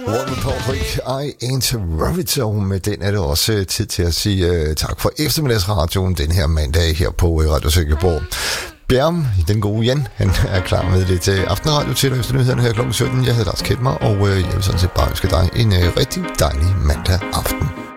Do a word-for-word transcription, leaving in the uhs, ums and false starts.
One Republic, I Ain't Worried. Så med den er det også tid til at sige uh, tak for eftermiddagsradioen den her mandag her på uh, Radio Silkeborg. Bjerm, den gode Jan, han er klar med lidt uh, aftenradio til dig efter nyhederne her klokken sytten. Jeg hedder Lars Kjeldmar, og uh, jeg vil sådan set bare ønske dig en uh, rigtig dejlig mandag aften.